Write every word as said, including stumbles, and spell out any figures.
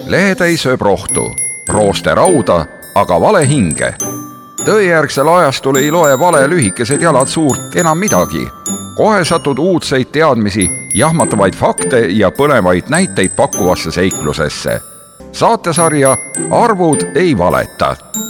Lehetäis sööb rohtu, rooste rauda, aga vale hinge. Tõejärgsel ajastul ei loe vale lühikesed jalad suurt enam midagi. Kohe satud uudseid teadmisi, jahmatavaid fakte ja põnevaid näiteid pakkuvasse seiklusesse. Saatesarja Arvud ei valeta.